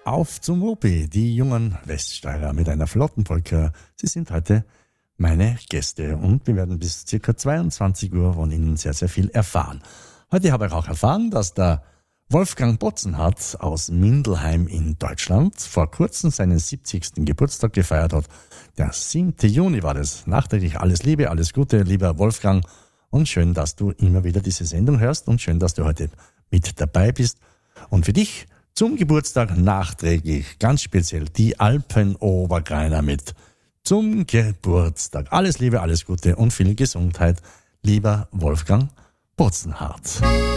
auf zum Opi, die jungen Weststeirer mit einer flotten Polka. Sie sind heute meine Gäste und wir werden bis circa 22 Uhr von Ihnen sehr, sehr viel erfahren. Heute habe ich auch erfahren, dass der Wolfgang Botzenhardt aus Mindelheim in Deutschland vor kurzem seinen 70. Geburtstag gefeiert hat. Der 7. Juni war das. Nachträglich alles Liebe, alles Gute, lieber Wolfgang. Und schön, dass du immer wieder diese Sendung hörst und schön, dass du heute mit dabei bist. Und für dich zum Geburtstag nachträglich ganz speziell die Alpenobergreiner mit zum Geburtstag. Alles Liebe, alles Gute und viel Gesundheit, lieber Wolfgang Botzenhardt.